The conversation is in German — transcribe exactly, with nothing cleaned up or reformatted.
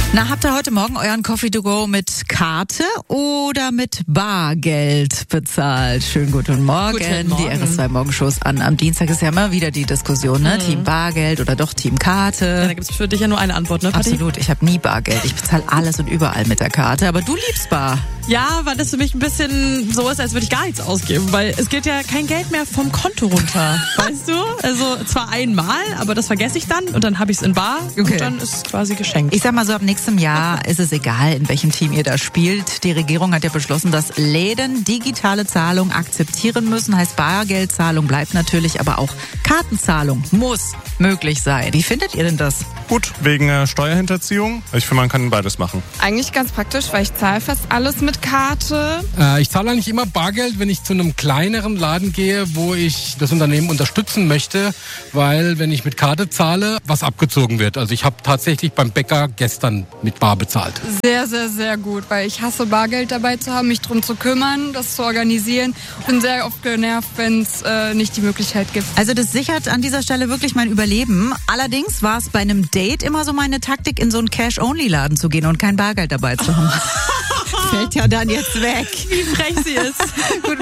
Na, habt ihr heute Morgen euren Coffee to go mit Karte oder mit Bargeld bezahlt? Schönen guten Morgen. Guten Morgen. Die R S zwei Morgenshows an. Am Dienstag ist ja immer wieder die Diskussion, ne? Mhm. Team Bargeld oder doch Team Karte. Ja, da gibt's für dich ja nur eine Antwort, ne, Patti? Absolut. Ich habe nie Bargeld. Ich bezahle alles und überall mit der Karte. Aber du liebst Bar. Ja, weil das für mich ein bisschen so ist, als würde ich gar nichts ausgeben, weil es geht ja kein Geld mehr vom Konto runter, weißt du? Also zwar einmal, aber das vergesse ich dann und dann habe ich es in Bar Okay. und dann ist es quasi geschenkt. Ich sag mal so, ab nächstem Jahr ist es egal, in welchem Team ihr da spielt. Die Regierung hat ja beschlossen, dass Läden digitale Zahlung akzeptieren müssen. Heißt, Bargeldzahlung bleibt natürlich, aber auch Kartenzahlung muss möglich sein. Wie findet ihr denn das? Gut, wegen äh, Steuerhinterziehung. Ich finde, man kann beides machen. Eigentlich ganz praktisch, weil ich zahle fast alles mit Karte. Äh, ich zahle eigentlich immer Bargeld, wenn ich zu einem kleineren Laden gehe, wo ich das Unternehmen unterstützen möchte, weil wenn ich mit Karte zahle, was abgezogen wird. Also ich habe tatsächlich beim Bäcker gestern mit Bar bezahlt. Sehr, sehr, sehr gut, weil ich hasse Bargeld dabei zu haben, mich drum zu kümmern, das zu organisieren. Ich bin sehr oft genervt, wenn es äh, nicht die Möglichkeit gibt. Also das sichert an dieser Stelle wirklich mein Überleben. Allerdings war es bei einem Date immer so meine Taktik, in so einen Cash-Only-Laden zu gehen und kein Bargeld dabei zu haben. Fällt ja dann jetzt weg. Wie frech sie ist.